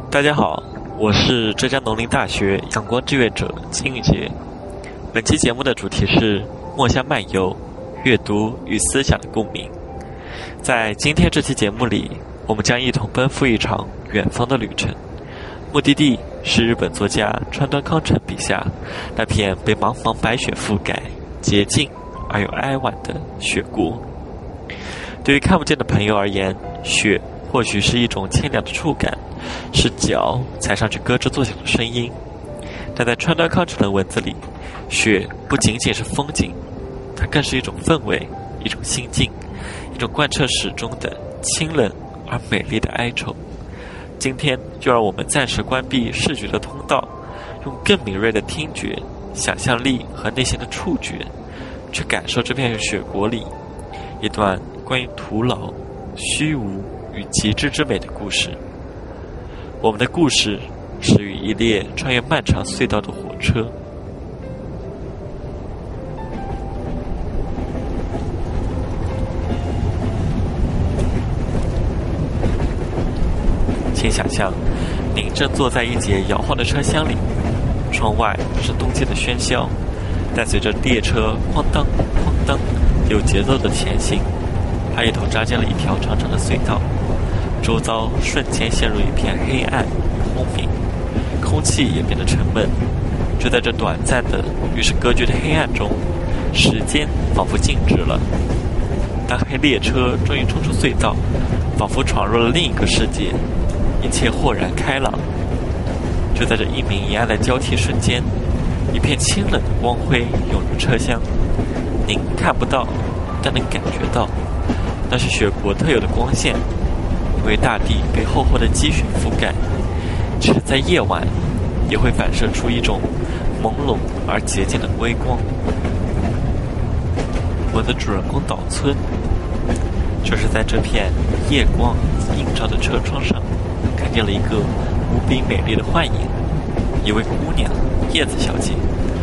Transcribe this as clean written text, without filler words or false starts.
大家好，我是浙江农林大学阳光志愿者金宇杰。本期节目的主题是墨香漫游，阅读与思想的共鸣。在今天这期节目里，我们将一同奔赴一场远方的旅程，目的地是日本作家川端康成笔下那片被茫茫白雪覆盖、洁净而又哀婉的雪国。对于看不见的朋友而言，雪或许是一种清凉的触感，是脚踩上去咯吱作响的声音。但在川端康成的文字里，雪不仅仅是风景，它更是一种氛围，一种心境，一种贯彻始终的清冷而美丽的哀愁。今天就让我们暂时关闭视觉的通道，用更敏锐的听觉、想象力和内心的触觉，去感受这片雪国里一段关于徒劳、虚无与极致之美的故事。我们的故事始于一列穿越漫长隧道的火车。请想象，您正坐在一节摇晃的车厢里，窗外是冬季的喧嚣，但随着列车哐当哐当有节奏的前行，它一头扎进了一条长长的隧道，周遭瞬间陷入一片黑暗与轰鸣，空气也变得沉闷。就在这短暂的与世隔绝的黑暗中，时间仿佛静止了。当黑列车终于冲出隧道，仿佛闯入了另一个世界，一切豁然开朗。就在这一明一暗的交替瞬间，一片清冷的光辉涌入车厢，您看不到，但能感觉到，那是雪国特有的光线，因为大地被厚厚的积雪覆盖，即使在夜晚也会反射出一种朦胧而洁净的微光。我的主人公岛村就是在这片夜光映照的车窗上看见了一个无比美丽的幻影，一位姑娘叶子小姐。